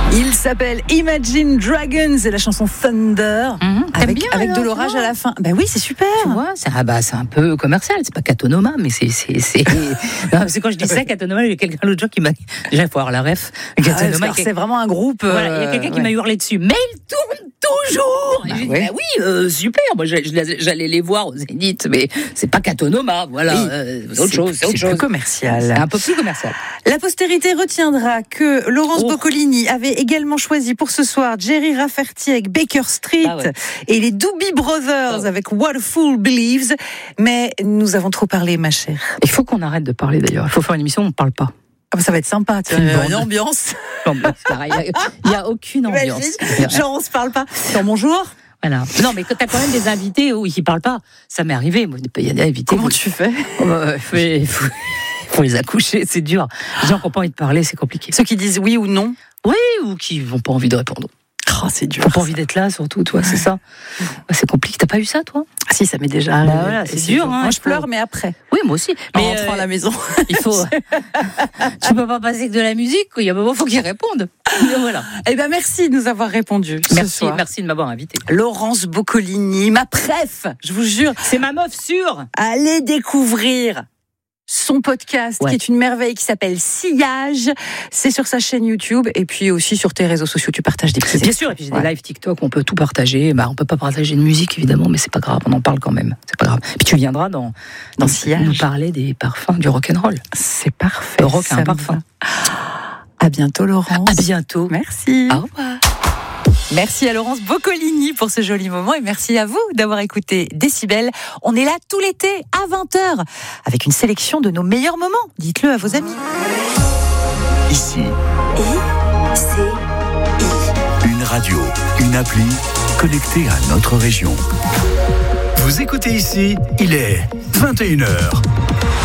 Il s'appelle Imagine Dragons et la chanson Thunder avec de l'orage à la fin. Ben oui, c'est super. Tu vois, c'est un peu commercial. C'est pas Katonoma, mais c'est. Non, parce que quand je dis ça, Katonoma, il y a quelqu'un l'autre jour qui m'a. Déjà, il faut avoir la ref. Katonoma, c'est vraiment un groupe. Voilà, il y a quelqu'un qui m'a hurlé dessus. Mais il tourne toujours. Et j'ai dit, oui, super. Moi, j'allais les voir au Zénith, mais c'est pas Katonoma. Voilà, c'est autre chose. C'est plus commercial. C'est un peu plus commercial. La postérité retiendra que Laurence Boccolini avait également choisi pour ce soir Jerry Rafferty avec Baker Street et les Doobie Brothers avec What a Fool Believes. Mais nous avons trop parlé, ma chère. Il faut qu'on arrête de parler d'ailleurs. Il faut faire une émission où on ne parle pas. Ah bah ça va être sympa, une ambiance. Il n'y a aucune ambiance. Genre on se parle pas. Bonjour. Voilà. Non, mais quand t'as quand même des invités qui parlent pas, ça m'est arrivé. Il y a des invités. Comment tu fais? Il faut les accoucher, c'est dur. Les gens qui n'ont pas envie de parler, c'est compliqué. Ceux qui disent oui ou non? Oui, ou qui n'ont pas envie de répondre. Oh, c'est dur. Ils n'ont pas envie d'être là, surtout, toi, c'est ça. C'est compliqué. T'as pas eu ça, toi? Ah si, ça m'est déjà arrivé. Voilà, c'est dur. Moi, je pleure, mais après. Oui, moi aussi. Mais en rentrant à la maison. Il faut. Tu peux pas passer que de la musique. Il y a un moment, il faut qu'ils répondent. Voilà. Eh ben, merci de nous avoir répondu. Merci de m'avoir invité. Laurence Boccolini, ma préf, je vous jure. C'est ma meuf sûre. Allez découvrir son podcast qui est une merveille qui s'appelle Sillage. C'est sur sa chaîne YouTube et puis aussi sur tes réseaux sociaux. Tu partages des petits. Bien sûr, et puis j'ai des lives TikTok, on peut tout partager. On peut pas partager de musique évidemment, mais c'est pas grave, on en parle quand même. C'est pas grave. Puis tu viendras dans Sillage nous parler des parfums du rock'n'roll. C'est parfait. Le rock a un parfum. À bientôt, Laurence. À bientôt. Merci. Au revoir. Merci à Laurence Boccolini pour ce joli moment et merci à vous d'avoir écouté Décibel. On est là tout l'été à 20h avec une sélection de nos meilleurs moments. Dites-le à vos amis. Ici. Une radio, une appli connectée à notre région. Vous écoutez Ici, il est 21h.